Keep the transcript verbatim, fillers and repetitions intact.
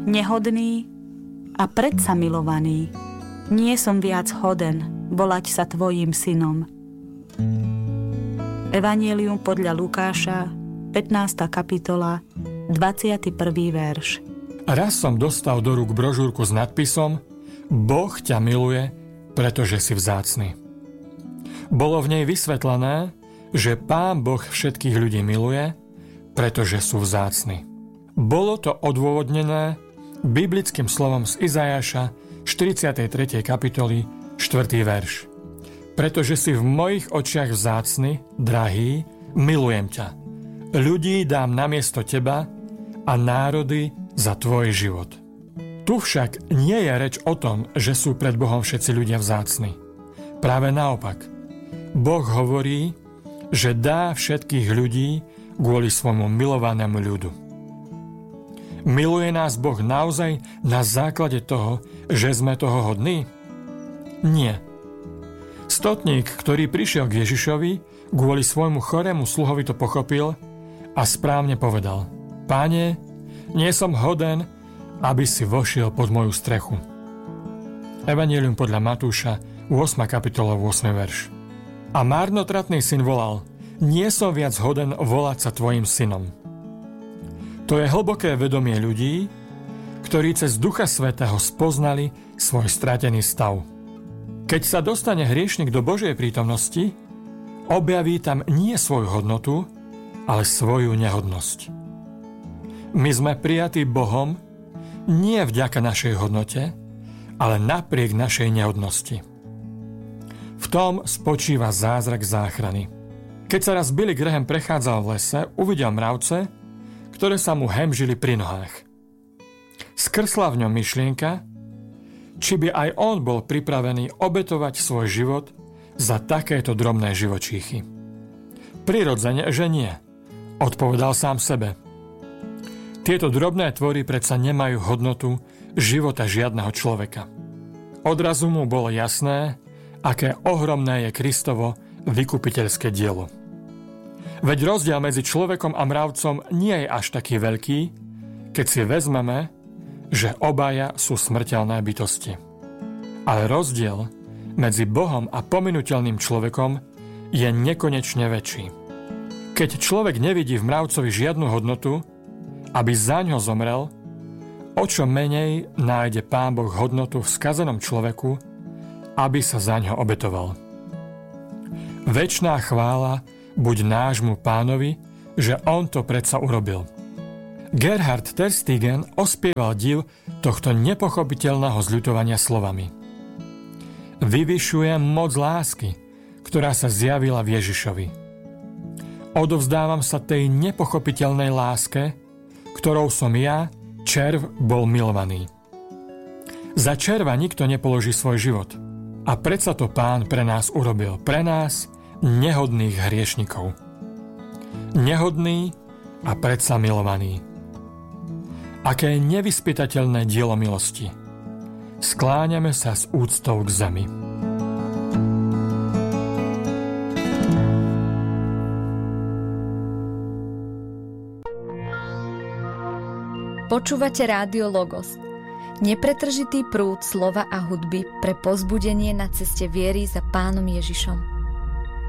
nehodný a predsa milovaný. Nie som viac hoden volať sa tvojim synom. Evanjelium podľa Lukáša, pätnásta kapitola, dvadsiaty prvý verš. Raz som dostal do rúk brožúrku s nadpisom Boh ťa miluje, pretože si vzácny. Bolo v nej vysvetlené, že Pán Boh všetkých ľudí miluje, pretože sú vzácni. Bolo to odôvodnené biblickým slovom z Izajaša štyridsiatej tretej kapitoly štvrtý verš. Pretože si v mojich očiach vzácny, drahý, milujem ťa. Ľudí dám namiesto teba a národy za tvoj život. Tu však nie je reč o tom, že sú pred Bohom všetci ľudia vzácni. Práve naopak. Boh hovorí, že dá všetkých ľudí kvôli svojmu milovanému ľudu. Miluje nás Boh naozaj na základe toho, že sme toho hodní? Nie. Stotník, ktorý prišiel k Ježišovi, kvôli svojmu chorému sluhovi to pochopil a správne povedal: Páne, nie som hoden, aby si vošiel pod moju strechu. Evanjelium podľa Matúša, ôsma kapitola, ôsmy verš. A márnotratný syn volal: Nie som viac hoden volať sa tvojim synom. To je hlboké vedomie ľudí, ktorí cez Ducha Svätého spoznali svoj stratený stav. Keď sa dostane hriešnik do Božej prítomnosti, objaví tam nie svoju hodnotu, ale svoju nehodnosť. My sme prijatí Bohom nie vďaka našej hodnote, ale napriek našej nehodnosti. V tom spočíva zázrak záchrany. Keď sa raz Billy Graham prechádzal v lese, uvidel mravce, ktoré sa mu hemžili pri nohách. Skrsla v ňom myšlienka, či by aj on bol pripravený obetovať svoj život za takéto drobné živočíchy. Prirodzene, že nie, odpovedal sám sebe. Tieto drobné tvory predsa nemajú hodnotu života žiadneho človeka. Odrazu mu bolo jasné, aké ohromné je Kristovo vykupiteľské dielo. Veď rozdiel medzi človekom a mravcom nie je až taký veľký, keď si vezmeme, že obaja sú smrteľné bytosti. Ale rozdiel medzi Bohom a pominuteľným človekom je nekonečne väčší. Keď človek nevidí v mravcovi žiadnu hodnotu, aby zaňho zomrel, o čo menej nájde Pán Boh hodnotu v skazenom človeku, aby sa zaňho obetoval. Večná chvála buď nášmu Pánovi, že on to predsa urobil. Gerhard Terstegen ospieval div tohto nepochopiteľného zľutovania slovami. Vyvyšujem moc lásky, ktorá sa zjavila v Ježišovi. Odovzdávam sa tej nepochopiteľnej láske, ktorou som ja, červ, bol milovaný. Za červa nikto nepoloží svoj život. A predsa to Pán pre nás urobil, pre nás, nehodných hriešnikov. Nehodný a predsa milovaný. Aké nevyspytateľné dielo milosti. Skláňame sa s úctou k zemi. Počúvate Rádio Logos, nepretržitý prúd slova a hudby pre povzbudenie na ceste viery za Pánom Ježišom.